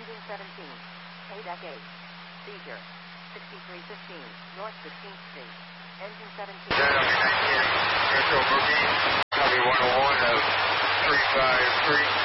Engine 17. ADEC 8. Seizure. 6315 North 15th Street. Engine 17. Metro Booking. Copy 101 of 353.